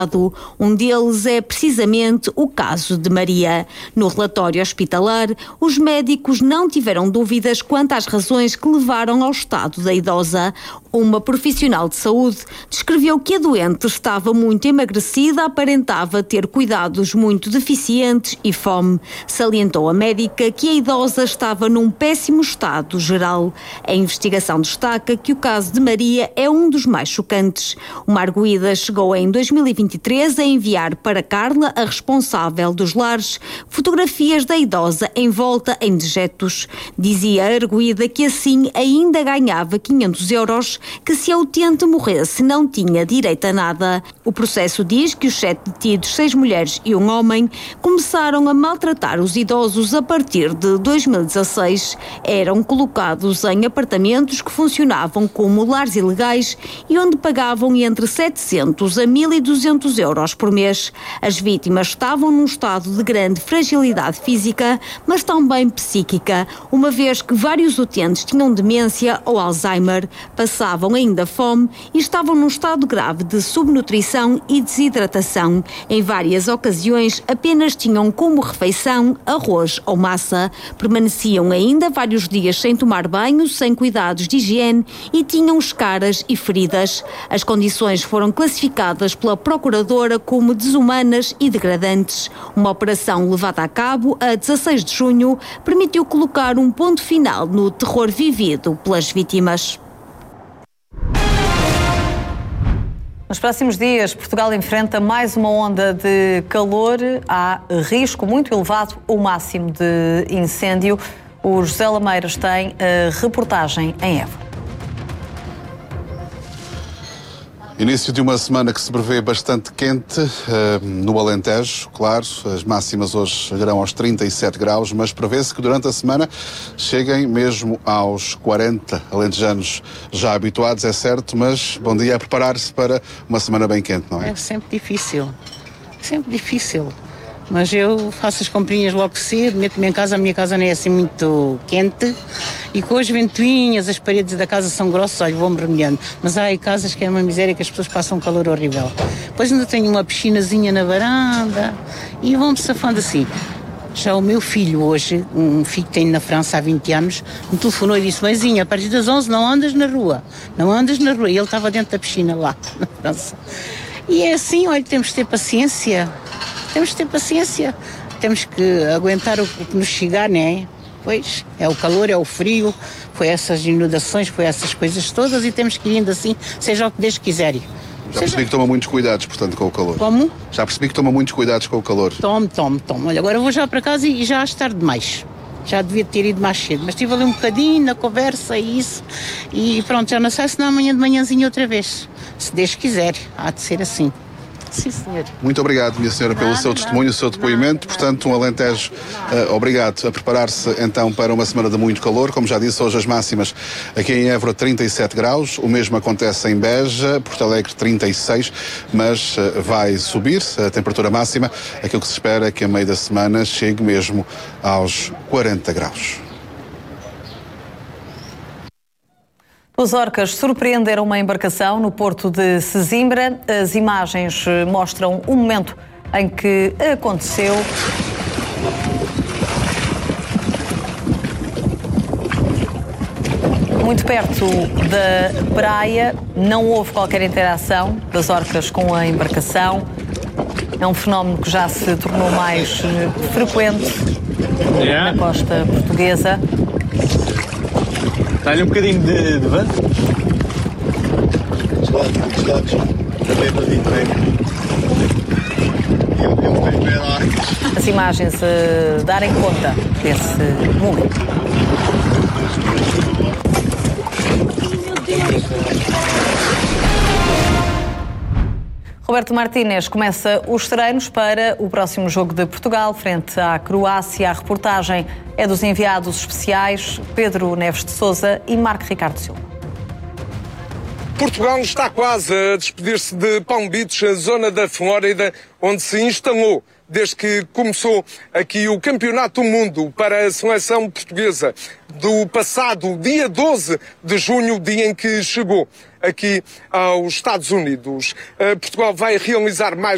Um deles é precisamente o caso de Maria. No relatório hospitalar, os médicos não tiveram dúvidas quanto às razões que levaram ao estado da idosa. Uma profissional de saúde descreveu que a doente estava muito emagrecida, aparentava ter cuidados muito deficientes e fome. Salientou a médica que a idosa estava num péssimo estado geral. A investigação destaca que o caso de Maria é um dos mais chocantes. Uma arguida chegou em 2023 a enviar para Carla, a responsável dos lares, fotografias da idosa envolta em dejetos. Dizia a arguida que assim ainda ganhava 500 euros, que se a utente morresse não tinha direito a nada. O processo diz que os 7 detidos, 6 mulheres e um homem, começaram a maltratar os idosos a partir de 2016. Eram colocados em apartamentos que funcionavam como lares ilegais e onde pagavam entre 700 a 1.200 euros por mês. As vítimas estavam num estado de grande fragilidade física, mas também psíquica, uma vez que vários utentes tinham demência ou Alzheimer, passavam ainda fome e estavam num estado grave de subnutrição e desidratação. Em várias ocasiões apenas tinham como refeição arroz ou massa. Permaneciam ainda vários dias sem tomar banho, sem cuidados de higiene e tinham escaras e feridas. As condições foram classificadas pela Procuradora como desumanas e degradantes. Uma operação levada a cabo a 16 de junho permitiu colocar um ponto final no terror vivido pelas vítimas. Nos próximos dias, Portugal enfrenta mais uma onda de calor. Há risco muito elevado, o máximo de incêndio. O José Lameiras tem a reportagem em Évora. Início de uma semana que se prevê bastante quente no Alentejo, claro, as máximas hoje chegarão aos 37 graus, mas prevê-se que durante a semana cheguem mesmo aos 40 alentejanos já habituados, é certo, mas bom dia a preparar-se para uma semana bem quente, não é? É sempre difícil, mas eu faço as comprinhas logo cedo, meto-me em casa, a minha casa não é assim muito quente, e com as ventoinhas, as paredes da casa são grossas, olha, vou-me remediando. Mas há aí casas que é uma miséria, que as pessoas passam um calor horrível. Depois ainda tenho uma piscinazinha na varanda e vão-me safando assim. Já o meu filho hoje, um filho que tenho na França há 20 anos, me telefonou e disse: mãezinha, a partir das 11 não andas na rua. E ele estava dentro da piscina lá, na França. E é assim, olha, temos que ter paciência. Temos que aguentar o que nos chegar, não é? Pois, é o calor, é o frio, foi essas inundações, foi essas coisas todas e temos que ir indo assim, seja o que Deus quiser. Já percebi que toma muitos cuidados, portanto, com o calor. Como? Já percebi que toma muitos cuidados com o calor. Tomo. Olha, agora vou já para casa e já estar demais. Já devia ter ido mais cedo, mas estive ali um bocadinho na conversa e isso. E pronto, já não sei se não amanhã de manhãzinha outra vez. Se Deus quiser, há de ser assim. Sim, senhor. Muito obrigado, minha senhora, pelo seu testemunho, o seu depoimento. Portanto, um Alentejo obrigado a preparar-se então para uma semana de muito calor. Como já disse, hoje as máximas aqui em Évora 37 graus, o mesmo acontece em Beja, Porto Alegre 36, mas vai subir a temperatura máxima. Aquilo que se espera é que a meio da semana chegue mesmo aos 40 graus. Os orcas surpreenderam uma embarcação no porto de Sesimbra. As imagens mostram o momento em que aconteceu. Muito perto da praia, não houve qualquer interação das orcas com a embarcação. É um fenómeno que já se tornou mais frequente na costa portuguesa. Dá-lhe um bocadinho de vento. Desloques. Também para vir bem. As imagens a darem conta desse momento. Roberto Martínez começa os treinos para o próximo jogo de Portugal frente à Croácia. A reportagem é dos enviados especiais Pedro Neves de Sousa e Marco Ricardo Silva. Portugal está quase a despedir-se de Palm Beach, a zona da Flórida, onde se instalou desde que começou aqui o Campeonato do Mundo para a seleção portuguesa do passado dia 12 de junho, dia em que chegou aqui aos Estados Unidos. Portugal vai realizar mais